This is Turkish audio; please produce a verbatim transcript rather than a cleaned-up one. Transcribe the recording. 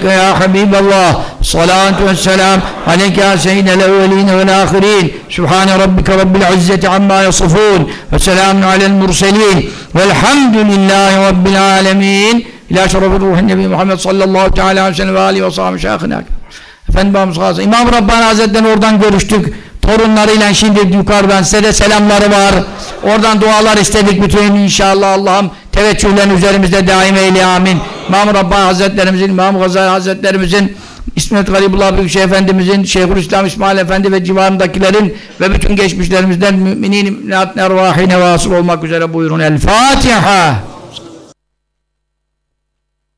aleyke ya Habiballah. Salatu vesselam aleyke ya seyyidel evveline vel ahirin. Sübhane rabbike rabbil izzeti amma yasifun. Ve selamun alel murselin. Velhamdülillahi rabbil alemin. İlâ şerefir ruhin nebi Muhammed sallallahu teala aleyhi ve sellem ve âlihi ve sahâmi şâhına. Efendim babamız kalsın. İmam Rabbani Hazretleri'yle oradan görüştük. Torunlarıyla şimdi yukarıdan size de selamları var. Oradan dualar istedik bütün inşallah. Allah'ım teveccühlerini üzerimizde daim eyle amin. İmam Rabbani Hazretlerimizin, İmam Gazali Hazretlerimizin, İsmet Garibullah Büyükşehir Efendimizin, Şeyhülislam İsmail Efendi ve civarındakilerin ve bütün geçmişlerimizden müminin ervahine vasıl olmak üzere buyurun. El Fatiha.